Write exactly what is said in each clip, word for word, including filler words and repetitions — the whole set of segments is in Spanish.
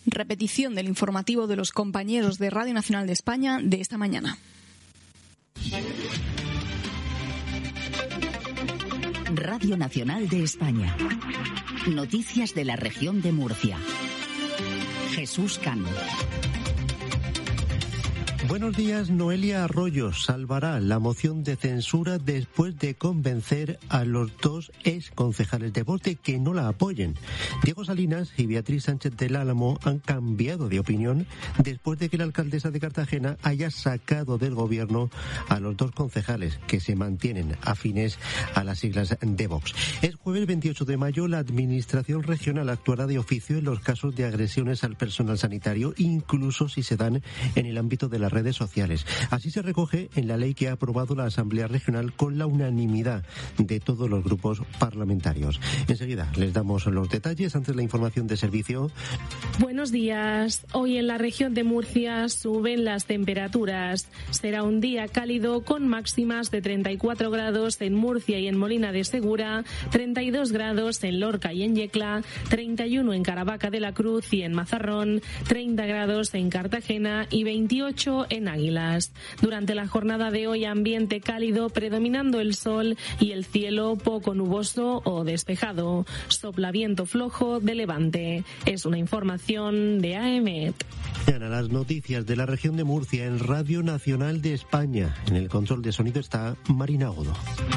Repetición del informativo de los compañeros de Radio Nacional de España de esta mañana. Radio Nacional de España. Noticias de la región de Murcia. Jesús Cano. Buenos días. Noelia Arroyo salvará la moción de censura después de convencer a los dos ex concejales de Vox de que no la apoyen. Diego Salinas y Beatriz Sánchez del Álamo han cambiado de opinión después de que la alcaldesa de Cartagena haya sacado del gobierno a los dos concejales que se mantienen afines a las siglas de Vox. Es jueves veintiocho de mayo. La administración regional actuará de oficio en los casos de agresiones al personal sanitario, incluso si se dan en el ámbito de la red redes sociales. Así se recoge en la ley que ha aprobado la Asamblea Regional con la unanimidad de todos los grupos parlamentarios. Enseguida les damos los detalles. Antes la información de servicio. Buenos días. Hoy en la región de Murcia suben las temperaturas. Será un día cálido con máximas de treinta y cuatro grados en Murcia y en Molina de Segura, treinta y dos grados en Lorca y en Yecla, treinta y uno en Caravaca de la Cruz y en Mazarrón, treinta grados en Cartagena y veintiocho en Águilas. Durante la jornada de hoy, ambiente cálido, predominando el sol y el cielo poco nuboso o despejado. Sopla viento flojo de levante. Es una información de A E M E T. Las noticias de la región de Murcia en Radio Nacional de España. En el control de sonido está Marina Godo.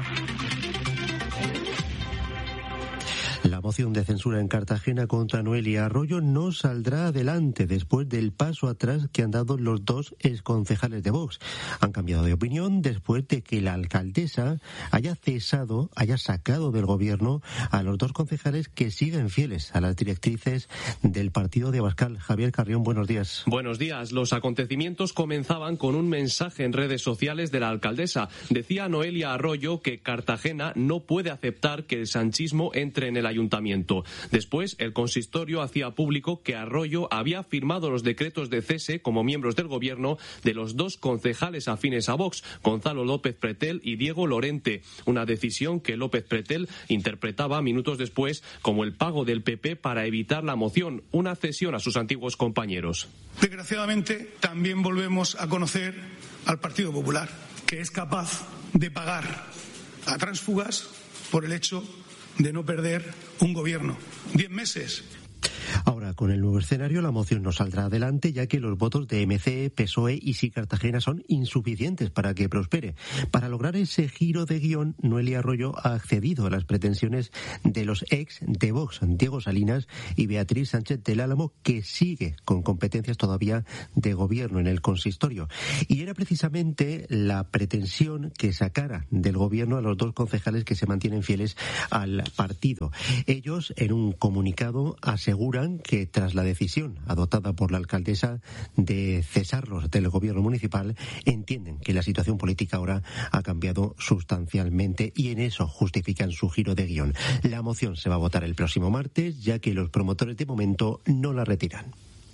La moción de censura en Cartagena contra Noelia Arroyo no saldrá adelante después del paso atrás que han dado los dos exconcejales de Vox. Han cambiado de opinión después de que la alcaldesa haya cesado, haya sacado del gobierno a los dos concejales que siguen fieles a las directrices del partido de Abascal. Javier Carrión, buenos días. Buenos días. Los acontecimientos comenzaban con un mensaje en redes sociales de la alcaldesa. Decía Noelia Arroyo que Cartagena no puede aceptar que el sanchismo entre en el ayuntamiento. Después, el consistorio hacía público que Arroyo había firmado los decretos de cese como miembros del gobierno de los dos concejales afines a Vox, Gonzalo López Pretel y Diego Lorente, una decisión que López Pretel interpretaba minutos después como el pago del P P para evitar la moción, una cesión a sus antiguos compañeros. Desgraciadamente, también volvemos a conocer al Partido Popular, que es capaz de pagar a tránsfugas por el hecho de no perder un gobierno. Diez meses. Ahora, con el nuevo escenario, la moción no saldrá adelante, ya que los votos de M C, P S O E y Sí Cartagena son insuficientes para que prospere. Para lograr ese giro de guión, Noelia Arroyo ha accedido a las pretensiones de los ex de Vox, Diego Salinas y Beatriz Sánchez del Álamo, que sigue con competencias todavía de gobierno en el consistorio. Y era precisamente la pretensión que sacara del gobierno a los dos concejales que se mantienen fieles al partido. Ellos, en un comunicado, aseguran que tras la decisión adoptada por la alcaldesa de cesarlos del gobierno municipal, entienden que la situación política ahora ha cambiado sustancialmente y en eso justifican su giro de guión. La moción se va a votar el próximo martes, ya que los promotores de momento no la retiran.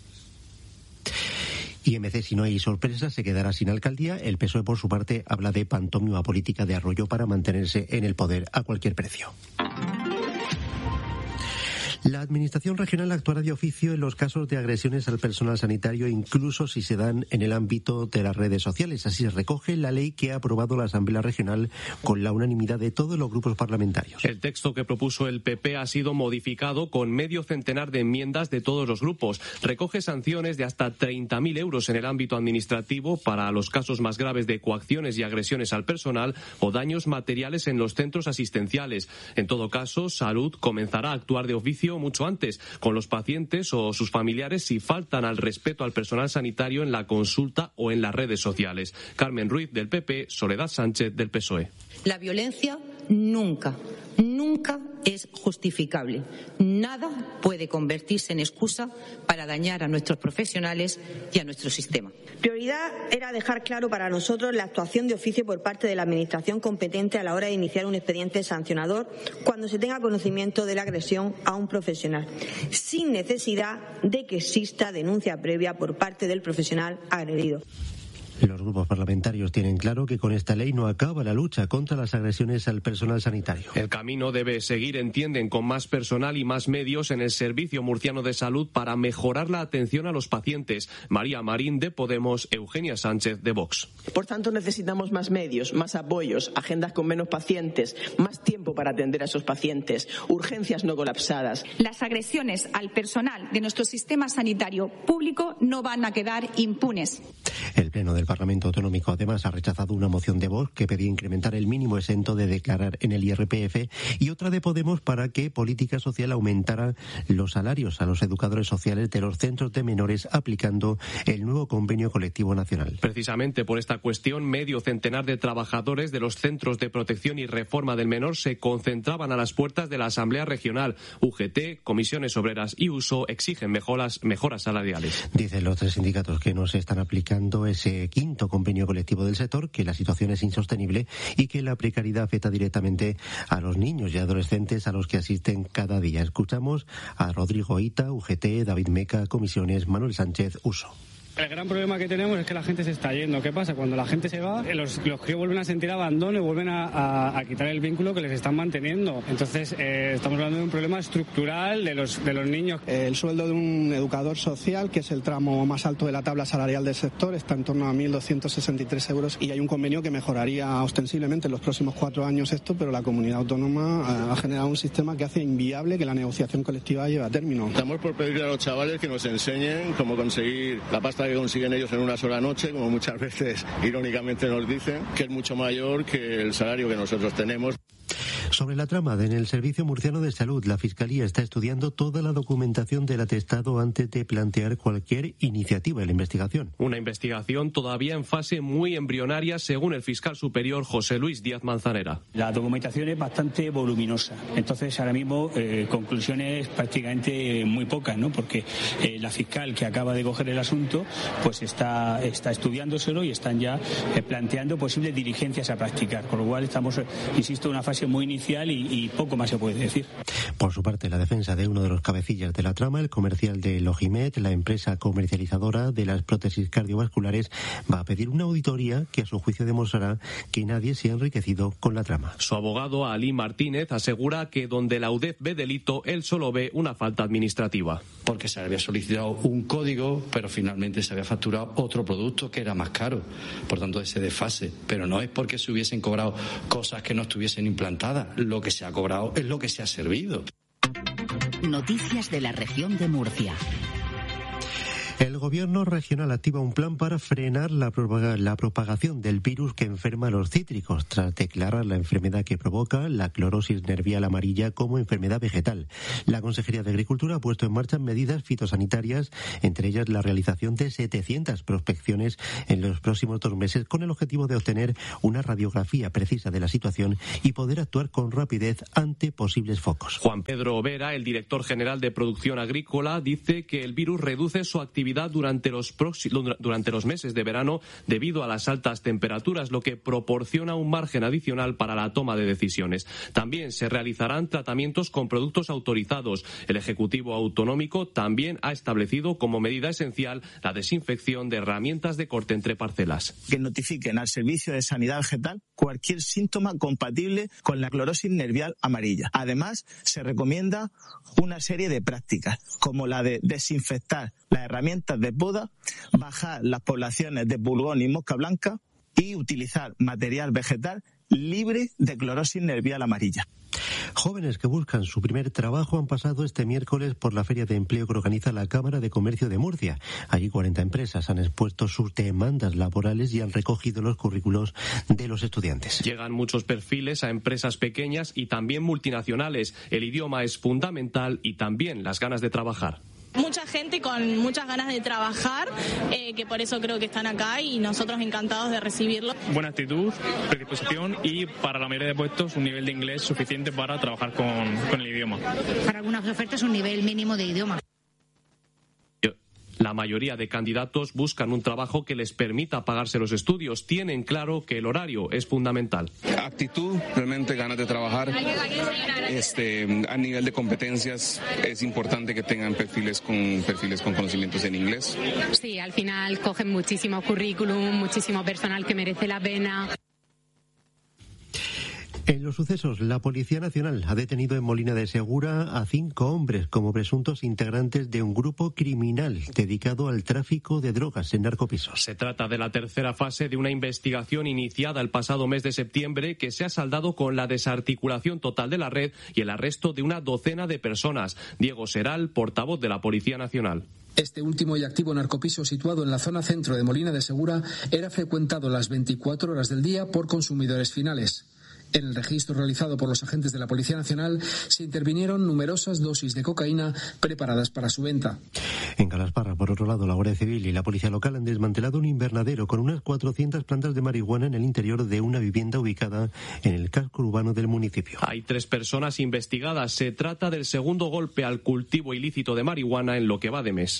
Y M C, si no hay sorpresa, se quedará sin alcaldía. El P S O E, por su parte, habla de pantomima política de Arroyo para mantenerse en el poder a cualquier precio. La Administración Regional actuará de oficio en los casos de agresiones al personal sanitario, incluso si se dan en el ámbito de las redes sociales. Así se recoge la ley que ha aprobado la Asamblea Regional con la unanimidad de todos los grupos parlamentarios. El texto que propuso el P P ha sido modificado con medio centenar de enmiendas de todos los grupos. Recoge sanciones de hasta treinta mil euros en el ámbito administrativo para los casos más graves de coacciones y agresiones al personal o daños materiales en los centros asistenciales. En todo caso, Salud comenzará a actuar de oficio mucho antes con los pacientes o sus familiares si faltan al respeto al personal sanitario en la consulta o en las redes sociales. Carmen Ruiz, del P P, Soledad Sánchez, del P S O E. La violencia nunca, nunca es justificable. Nada puede convertirse en excusa para dañar a nuestros profesionales y a nuestro sistema. Prioridad era dejar claro para nosotros la actuación de oficio por parte de la Administración competente a la hora de iniciar un expediente sancionador cuando se tenga conocimiento de la agresión a un profesional, sin necesidad de que exista denuncia previa por parte del profesional agredido. Los grupos parlamentarios tienen claro que con esta ley no acaba la lucha contra las agresiones al personal sanitario. El camino debe seguir, entienden, con más personal y más medios en el Servicio Murciano de Salud para mejorar la atención a los pacientes. María Marín, de Podemos, Eugenia Sánchez, de Vox. Por tanto, necesitamos más medios, más apoyos, agendas con menos pacientes, más tiempo para atender a esos pacientes, urgencias no colapsadas. Las agresiones al personal de nuestro sistema sanitario público no van a quedar impunes. El Pleno del Parlamento Autonómico además ha rechazado una moción de Vox que pedía incrementar el mínimo exento de declarar en el I R P F y otra de Podemos para que Política Social aumentara los salarios a los educadores sociales de los centros de menores aplicando el nuevo convenio colectivo nacional. Precisamente por esta cuestión, medio centenar de trabajadores de los centros de protección y reforma del menor se concentraban a las puertas de la Asamblea Regional. U G T, Comisiones Obreras y U S O exigen mejoras, mejoras salariales. Dicen los tres sindicatos que no se están aplicando ese quinto convenio colectivo del sector, que la situación es insostenible y que la precariedad afecta directamente a los niños y adolescentes a los que asisten cada día. Escuchamos a Rodrigo Ita, U G T, David Meca, Comisiones, Manuel Sánchez, U S O. El gran problema que tenemos es que la gente se está yendo. ¿Qué pasa? Cuando la gente se va, los, los críos vuelven a sentir abandono y vuelven a, a, a quitar el vínculo que les están manteniendo. Entonces, eh, estamos hablando de un problema estructural de los, de los niños. El sueldo de un educador social, que es el tramo más alto de la tabla salarial del sector, está en torno a mil doscientos sesenta y tres euros y hay un convenio que mejoraría ostensiblemente en los próximos cuatro años esto, pero la comunidad autónoma ha generado un sistema que hace inviable que la negociación colectiva lleve a término. Estamos por pedirle a los chavales que nos enseñen cómo conseguir la pasta que consiguen ellos en una sola noche, como muchas veces irónicamente nos dicen, que es mucho mayor que el salario que nosotros tenemos. Sobre la trama en el Servicio Murciano de Salud, la Fiscalía está estudiando toda la documentación del atestado antes de plantear cualquier iniciativa en la investigación. Una investigación todavía en fase muy embrionaria, según el fiscal superior José Luis Díaz Manzanera. La documentación es bastante voluminosa, entonces ahora mismo eh, conclusiones prácticamente muy pocas, ¿no? Porque eh, la fiscal que acaba de coger el asunto, pues está, está estudiándoselo y están ya eh, planteando posibles diligencias a practicar, con lo cual estamos, insisto, en una fase muy inicial y, y poco más se puede decir. Por su parte, la defensa de uno de los cabecillas de la trama, el comercial de Logimed, la empresa comercializadora de las prótesis cardiovasculares, va a pedir una auditoría que a su juicio demostrará que nadie se ha enriquecido con la trama. Su abogado, Ali Martínez, asegura que donde la U D E F ve delito, él solo ve una falta administrativa. Porque se había solicitado un código, pero finalmente se había facturado otro producto que era más caro. Por tanto, ese desfase. Pero no es porque se hubiesen cobrado cosas que no estuviesen implantadas. Lo que se ha cobrado es lo que se ha servido. Noticias de la región de Murcia. El gobierno regional activa un plan para frenar la, la propagación del virus que enferma a los cítricos, tras declarar la enfermedad que provoca la clorosis nervial amarilla como enfermedad vegetal. La Consejería de Agricultura ha puesto en marcha medidas fitosanitarias, entre ellas la realización de setecientas prospecciones en los próximos dos meses, con el objetivo de obtener una radiografía precisa de la situación y poder actuar con rapidez ante posibles focos. Juan Pedro Vera, el director general de Producción Agrícola, dice que el virus reduce su actividad durante los próximos, durante los meses de verano debido a las altas temperaturas, lo que proporciona un margen adicional para la toma de decisiones. También se realizarán tratamientos con productos autorizados. El Ejecutivo Autonómico también ha establecido como medida esencial la desinfección de herramientas de corte entre parcelas. Que notifiquen al Servicio de Sanidad Vegetal cualquier síntoma compatible con la clorosis nervial amarilla. Además, se recomienda una serie de prácticas, como la de desinfectar las herramientas de poda, bajar las poblaciones de pulgón y mosca blanca y utilizar material vegetal libre de clorosis nervial amarilla. Jóvenes que buscan su primer trabajo han pasado este miércoles por la feria de empleo que organiza la Cámara de Comercio de Murcia. Allí cuarenta empresas han expuesto sus demandas laborales y han recogido los currículos de los estudiantes. Llegan muchos perfiles a empresas pequeñas y también multinacionales. El idioma es fundamental y también las ganas de trabajar. Mucha gente con muchas ganas de trabajar, eh, que por eso creo que están acá y nosotros encantados de recibirlo. Buena actitud, predisposición y para la mayoría de puestos un nivel de inglés suficiente para trabajar con, con el idioma. Para algunas ofertas un nivel mínimo de idioma. La mayoría de candidatos buscan un trabajo que les permita pagarse los estudios. Tienen claro que el horario es fundamental. Actitud, realmente ganas de trabajar. Este, a nivel de competencias es importante que tengan perfiles con perfiles con conocimientos en inglés. Sí, al final cogen muchísimo currículum, muchísimo personal que merece la pena. En los sucesos, la Policía Nacional ha detenido en Molina de Segura a cinco hombres como presuntos integrantes de un grupo criminal dedicado al tráfico de drogas en narcopisos. Se trata de la tercera fase de una investigación iniciada el pasado mes de septiembre que se ha saldado con la desarticulación total de la red y el arresto de una docena de personas. Diego Seral, portavoz de la Policía Nacional. Este último y activo narcopiso situado en la zona centro de Molina de Segura era frecuentado las veinticuatro horas del día por consumidores finales. En el registro realizado por los agentes de la Policía Nacional se intervinieron numerosas dosis de cocaína preparadas para su venta. En Calasparra, por otro lado, la Guardia Civil y la Policía Local han desmantelado un invernadero con unas cuatrocientas plantas de marihuana en el interior de una vivienda ubicada en el casco urbano del municipio. Hay tres personas investigadas. Se trata del segundo golpe al cultivo ilícito de marihuana en lo que va de mes.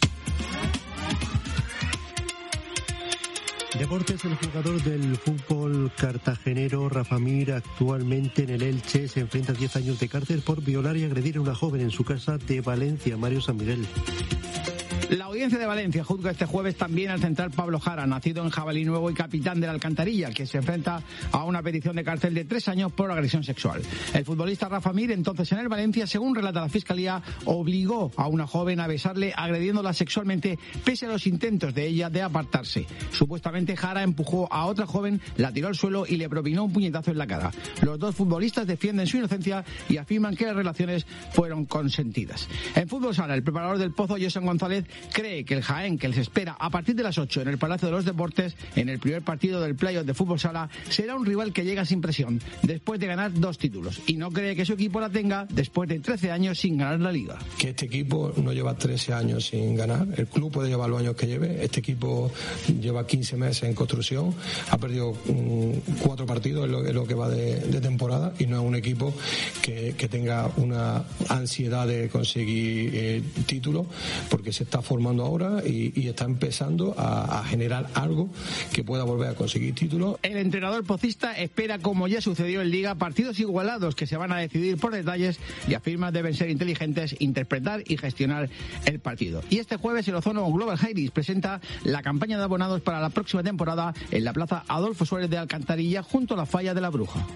Deportes, el jugador del fútbol cartagenero Rafa Mir, actualmente en el Elche, se enfrenta a diez años de cárcel por violar y agredir a una joven en su casa de Valencia, Mario San Miguel. La Audiencia de Valencia juzga este jueves también al central Pablo Jara, nacido en Jabalí Nuevo y capitán de la Alcantarilla, que se enfrenta a una petición de cárcel de tres años por agresión sexual. El futbolista Rafa Mir, entonces en el Valencia, según relata la Fiscalía, obligó a una joven a besarle agrediéndola sexualmente pese a los intentos de ella de apartarse. Supuestamente Jara empujó a otra joven, la tiró al suelo y le propinó un puñetazo en la cara. Los dos futbolistas defienden su inocencia y afirman que las relaciones fueron consentidas. En fútbol sala, el preparador del Pozo, Josan González, cree que el Jaén, que les espera a partir de las ocho en el Palacio de los Deportes, en el primer partido del playoff de fútbol sala, será un rival que llega sin presión, después de ganar dos títulos, y no cree que su equipo la tenga después de trece años sin ganar la Liga. Que este equipo no lleva trece años sin ganar, el club puede llevar los años que lleve, este equipo lleva quince meses en construcción, ha perdido um, cuatro partidos en lo, en lo que va de, de temporada, y no es un equipo que, que tenga una ansiedad de conseguir eh, títulos, porque se está formando ahora y, y está empezando a, a generar algo que pueda volver a conseguir títulos. El entrenador pocista espera, como ya sucedió en Liga, partidos igualados que se van a decidir por detalles y afirma deben ser inteligentes, interpretar y gestionar el partido. Y este jueves el Ozono Global Highlights presenta la campaña de abonados para la próxima temporada en la plaza Adolfo Suárez de Alcantarilla, junto a la Falla de la Bruja.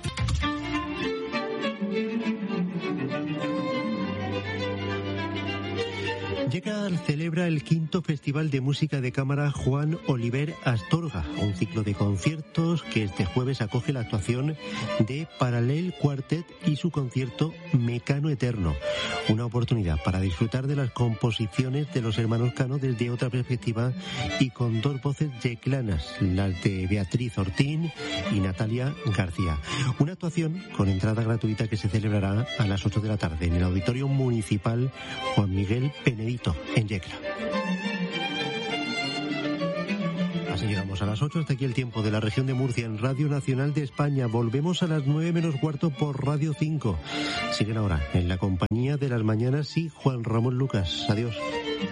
Llega, celebra el quinto Festival de Música de Cámara Juan Oliver Astorga, un ciclo de conciertos que este jueves acoge la actuación de Parallel Quartet y su concierto Mecano Eterno. Una oportunidad para disfrutar de las composiciones de los hermanos Cano desde otra perspectiva y con dos voces yeclanas, las de Beatriz Ortín y Natalia García. Una actuación con entrada gratuita que se celebrará a las ocho de la tarde en el Auditorio Municipal Juan Miguel Penedito, en Yecla. Así llegamos a las ocho, hasta aquí el tiempo de la región de Murcia en Radio Nacional de España. Volvemos a las nueve menos cuarto por Radio cinco. Siguen ahora en la compañía de las mañanas y Juan Ramón Lucas. Adiós.